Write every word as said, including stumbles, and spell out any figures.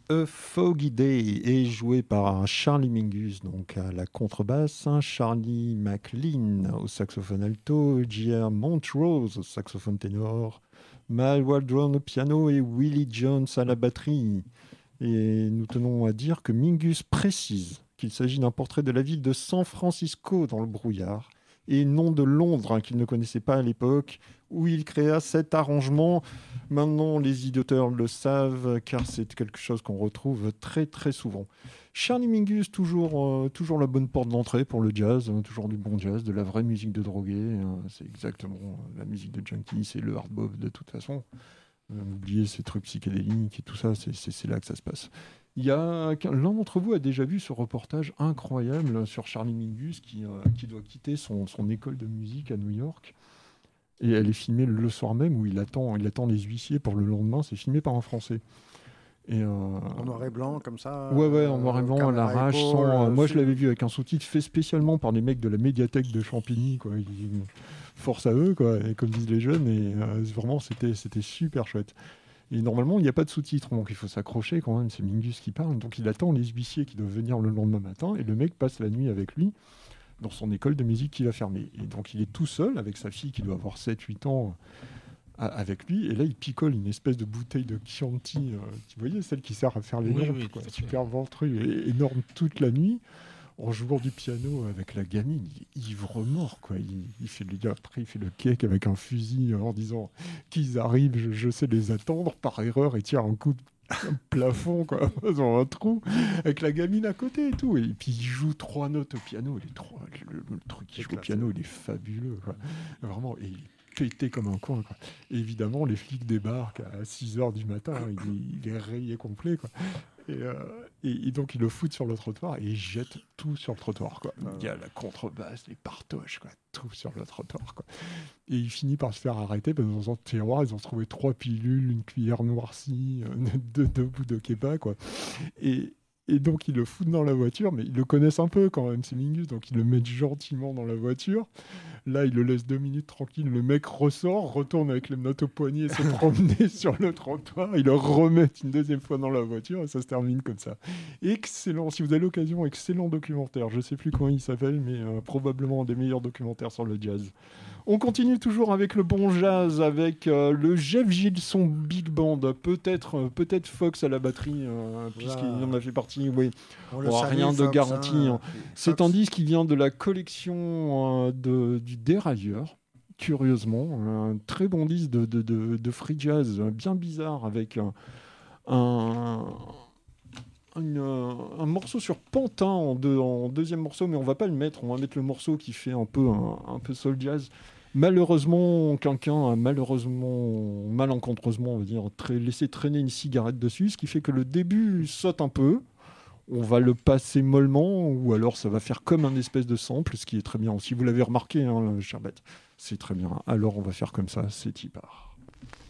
A Foggy Day est joué par Charlie Mingus donc à la contrebasse, hein, Charlie McLean au saxophone alto, J R. Montrose au saxophone ténor, Mal Waldron au piano et Willie Jones à la batterie. Et nous tenons à dire que Mingus précise qu'il s'agit d'un portrait de la ville de San Francisco dans le brouillard et non de Londres, hein, qu'il ne connaissait pas à l'époque où il créa cet arrangement. Maintenant, les idiots le savent car c'est quelque chose qu'on retrouve très très souvent. Charlie Mingus, toujours, euh, toujours la bonne porte d'entrée pour le jazz, hein, toujours du bon jazz, de la vraie musique de drogué. Hein, c'est exactement la musique de junkie, c'est le hard bop de toute façon. Euh, oubliez ces trucs psychédéliques et tout ça, c'est, c'est, c'est là que ça se passe. Il y a, l'un d'entre vous a déjà vu ce reportage incroyable sur Charlie Mingus qui, euh, qui doit quitter son, son école de musique à New York. Et elle est filmée le soir même où il attend, il attend les huissiers pour le lendemain. C'est filmé par un Français. Et euh... En noir et blanc, comme ça. Ouais, ouais, en noir et blanc, à l'arrache. Sans... Euh, moi, je l'avais vu avec un sous-titre fait spécialement par les mecs de la médiathèque de Champigny, quoi. Ils... Force à eux, quoi. Et comme disent les jeunes. Et euh, vraiment, c'était, c'était super chouette. Et normalement, il n'y a pas de sous-titres, donc il faut s'accrocher quand même. C'est Mingus qui parle. Donc il attend les huissiers qui doivent venir le lendemain matin. Et le mec passe la nuit avec lui dans son école de musique qu'il a fermée. Et donc il est tout seul avec sa fille qui doit avoir sept huit ans avec lui, et là il picole une espèce de bouteille de Chianti, euh, vous voyez, celle qui sert à faire les oui, lampes, oui, quoi, super ventru, et énorme toute la nuit, en jouant du piano avec la gamine, il est ivre-mort, quoi. Il, il fait le, après il fait le cake avec un fusil en disant qu'ils arrivent, je, je sais les attendre, par erreur, et tire un coup de un plafond, quoi, dans un trou, avec la gamine à côté et tout. Et puis il joue trois notes au piano. Les trois, le, le truc qu'il joue au piano, il est fabuleux, quoi. Vraiment, et il est pété comme un coin, quoi. Et évidemment, les flics débarquent à six heures du matin. Hein, il, il est rayé complet, quoi. Et, euh, et, et donc ils le foutent sur le trottoir et ils jettent tout sur le trottoir, quoi. Il y a la contrebasse, les partoches, quoi, tout sur le trottoir, quoi. Et il finit par se faire arrêter parce que dans un tiroir ils ont trouvé trois pilules, une cuillère noircie, euh, deux, deux bouts de képa, quoi. Et, et donc ils le foutent dans la voiture, mais ils le connaissent un peu quand même, c'est Mingus, donc ils le mettent gentiment dans la voiture. Là, il le laisse deux minutes tranquille. Le mec ressort, retourne avec les notes au poignet, se promener sur le trottoir. Il le remet une deuxième fois dans la voiture et ça se termine comme ça. Excellent. Si vous avez l'occasion, excellent documentaire. Je ne sais plus comment il s'appelle, mais euh, probablement un des meilleurs documentaires sur le jazz. On continue toujours avec le bon jazz, avec euh, le Jeff Gilson Big Band. Peut-être, euh, peut-être Fox à la batterie, euh, puisqu'il en a fait partie. Oui. On Oh, salue, rien de Fox, garanti. hein. C'est Fox. un disque qui vient de la collection euh, de, du Dérailleur, curieusement. Un très bon disque de, de, de, de free jazz, bien bizarre, avec un, un, une, un morceau sur Pantin en, deux, en deuxième morceau, mais on va pas le mettre. On va mettre le morceau qui fait un peu, un, un peu soul jazz. Malheureusement, quelqu'un a malheureusement, malencontreusement, on va dire, tra- laissé traîner une cigarette dessus, ce qui fait que le début saute un peu. On va le passer mollement, ou alors ça va faire comme un espèce de sample, ce qui est très bien. Si vous l'avez remarqué, hein, cher bête, c'est très bien. Alors on va faire comme ça, c'est y part.